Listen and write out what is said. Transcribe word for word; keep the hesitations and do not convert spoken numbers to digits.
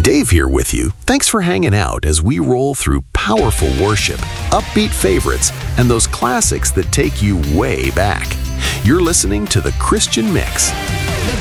Dave here with you. Thanks for hanging out as we roll through powerful worship, upbeat favorites, and those classics that take you way back. You're listening to The Christian Mix.